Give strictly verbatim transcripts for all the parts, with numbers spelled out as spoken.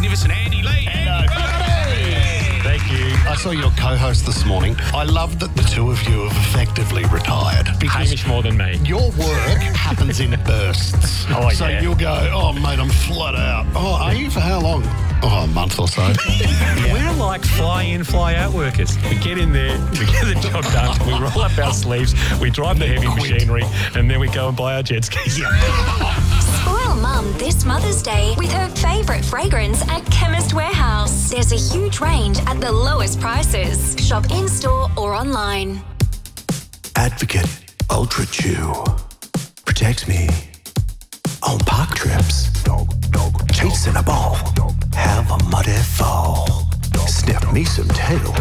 Magnificent Andy Lee. Hello. Thank you. I saw your co-host this morning. I love that the two of you have effectively retired. Hamish more than me. Your work happens in bursts. Oh, so yeah. you'll go, oh, mate, I'm flat out. Oh, are you for how long? Oh, a month or so. Yeah. We're like fly in, fly out workers. We get in there, we get the job done, we roll up our sleeves, we drive the heavy Quit. machinery, and then we go and buy our jet skis. Spoil Mum this Mother's Day with her favourite fragrance at Chemist Warehouse. There's a huge range at the lowest prices. Shop in-store or online. Advocate Ultra Chew protects me on park trips. Cheats in a ball, have a muddy fall. Sniff me some tail.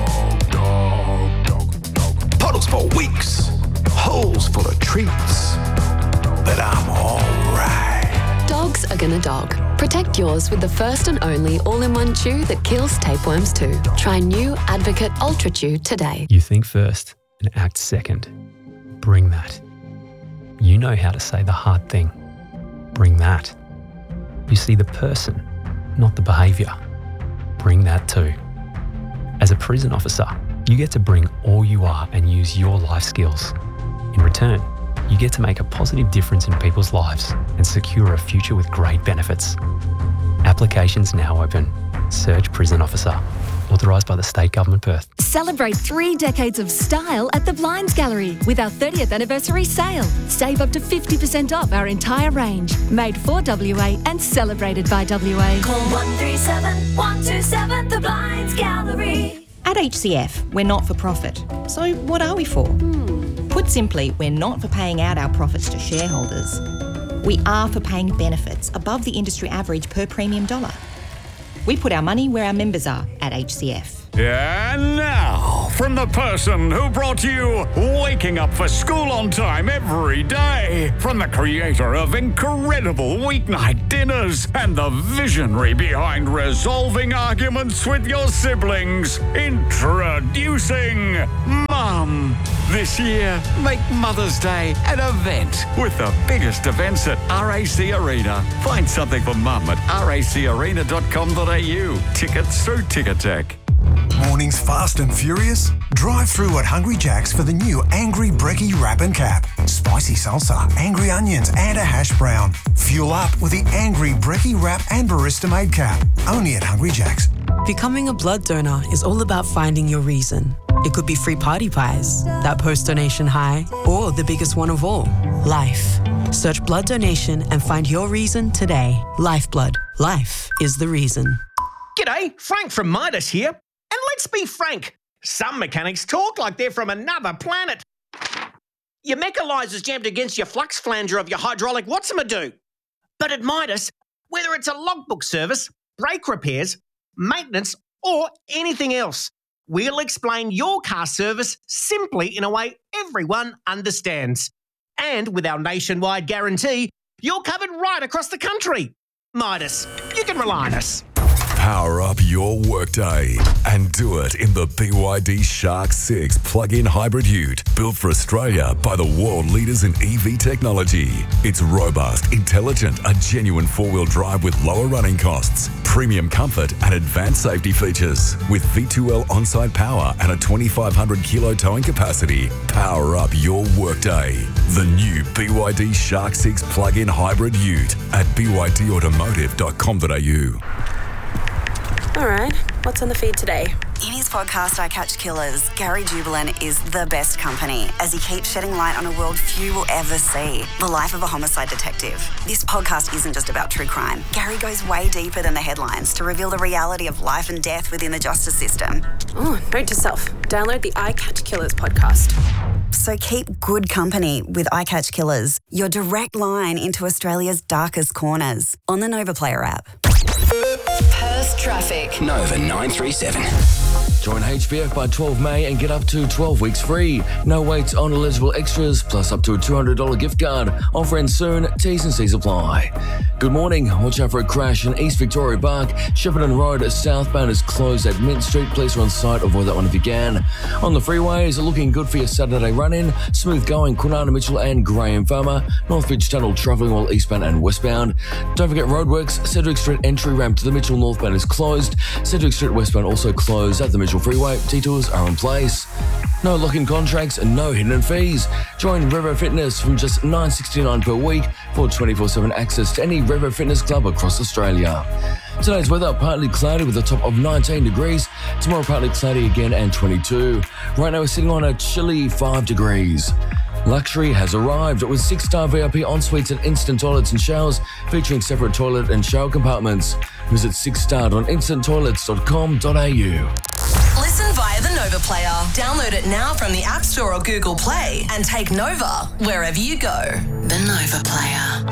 Puddles for weeks, holes full of treats. But I'm alright. Dogs are gonna dog. Protect yours with the first and only all-in-one chew that kills tapeworms too. Try new Advocate Ultra Chew today. You think first and act second. Bring that. You know how to say the hard thing. Bring that. You see the person, not the behaviour. Bring that too. As a prison officer, you get to bring all you are and use your life skills. In return, you get to make a positive difference in people's lives and secure a future with great benefits. Applications now open. Search Prison Officer. Authorised by the State Government Perth. Celebrate three decades of style at the Blinds Gallery with our thirtieth anniversary sale. Save up to fifty percent off our entire range. Made for W A and celebrated by W A. Call one three seven, one two seven, the Blinds Gallery. At H C F, we're not for profit. So what are we for? Hmm. Put simply, we're not for paying out our profits to shareholders. We are for paying benefits above the industry average per premium dollar. We put our money where our members are at H C F. And now, from the person who brought you waking up for school on time every day, from the creator of incredible weeknight dinners and the visionary behind resolving arguments with your siblings, introducing Mum. This year, make Mother's Day an event with the biggest events at R A C Arena. Find something for Mum at r a c arena dot com dot a u. Tickets through Ticketek. Mornings fast and furious? Drive through at Hungry Jack's for the new Angry Brekkie Wrap and Cap. Spicy salsa, angry onions and a hash brown. Fuel up with the Angry Brekkie Wrap and Barista Made Cap. Only at Hungry Jack's. Becoming a blood donor is all about finding your reason. It could be free party pies, that post-donation high, or the biggest one of all, life. Search blood donation and find your reason today. Lifeblood. Life is the reason. G'day, Frank from Midas here. And let's be frank, some mechanics talk like they're from another planet. Your mechanizer's jammed against your flux flanger of your hydraulic what's-a-ma-do. But at Midas, whether it's a logbook service, brake repairs, maintenance, or anything else, we'll explain your car service simply in a way everyone understands. And with our nationwide guarantee, you're covered right across the country. Midas, you can rely on us. Power up your workday and do it in the B Y D Shark six plug-in hybrid ute, built for Australia by the world leaders in E V technology. It's robust, intelligent, a genuine four-wheel drive with lower running costs, premium comfort and advanced safety features. With V two L on-site power and a twenty-five hundred kilo towing capacity, power up your workday. The new B Y D Shark six plug-in hybrid ute at b y d automotive dot com dot a u. All right, what's on the feed today? In his podcast, I Catch Killers, Gary Jubelin is the best company as he keeps shedding light on a world few will ever see, the life of a homicide detective. This podcast isn't just about true crime. Gary goes way deeper than the headlines to reveal the reality of life and death within the justice system. Oh, note to self, download the I Catch Killers podcast. So keep good company with I Catch Killers, your direct line into Australia's darkest corners, on the Nova Player app. Perth traffic. Nova nine three seven. Join H B F by twelve May and get up to twelve weeks free. No waits on eligible extras, plus up to a two hundred dollars gift card. Offer ends soon. T's and C's apply. Good morning. Watch out for a crash in East Victoria Park. Shepparton Road southbound is closed at Mint Street. Police are on site. Avoid that one if you can. On the freeways, looking good for your Saturday run-in. Smooth going, Kwinana Mitchell and Graham Farmer. Northbridge Tunnel travelling while eastbound and westbound. Don't forget roadworks. Cedric Street entry ramp to the Mitchell northbound is closed. Cedric Street westbound also closed at the Mitchell Freeway. Detours are in place. No lock-in contracts and no hidden fees. Join Revo Fitness from just nine dollars sixty-nine per week for twenty-four seven access to any Revo Fitness club across Australia. Today's weather, partly cloudy with a top of nineteen degrees. Tomorrow, partly cloudy again and twenty-two. Right now, we're sitting on a chilly five degrees. Luxury has arrived with six-star V I P en-suites and instant toilets and showers featuring separate toilet and shower compartments. Visit six star on instant toilets dot com dot a u. Listen via the Nova Player. Download it now from the App Store or Google Play and take Nova wherever you go. The Nova Player.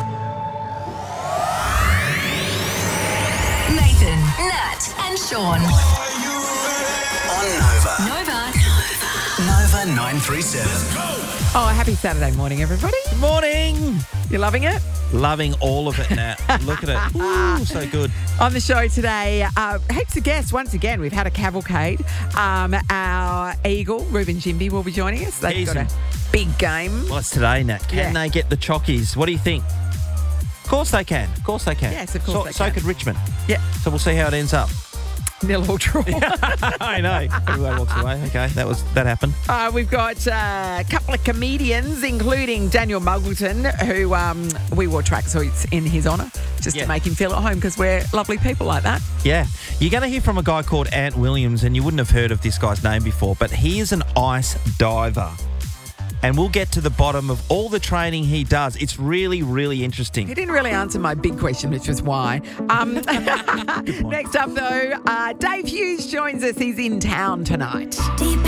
Nathan, Nat, and Sean. On Nova. Nova. Nova nine three seven. Oh, happy Saturday morning, everybody. Good morning. You loving it? Loving all of it, Nat. Look at it. Ooh, so good. On the show today, uh, heaps of guests. Once again, we've had a cavalcade. Um, our Eagle, Ruben Jimby, will be joining us. They've He's got a big game. Well, it's today, Nat. Can Yeah. they get the chockies? What do you think? Of course they can. Of course they can. Yes, of course so, they So can. could Richmond. Yeah. So we'll see how it ends up. Nil or draw. I know. Everyone walks away. Okay, that was that happened. Uh, we've got uh, a couple of comedians, including Daniel Muggleton, who um, we wore tracksuits in his honour, just Yeah. to make him feel at home because we're lovely people like that. Yeah. You're going to hear from a guy called Ant Williams, and you wouldn't have heard of this guy's name before, but he is an ice diver. And we'll get to the bottom of all the training he does. It's really, really interesting. He didn't really answer my big question, which was why. Um, next up, though, uh, Dave Hughes joins us. He's in town tonight. Deep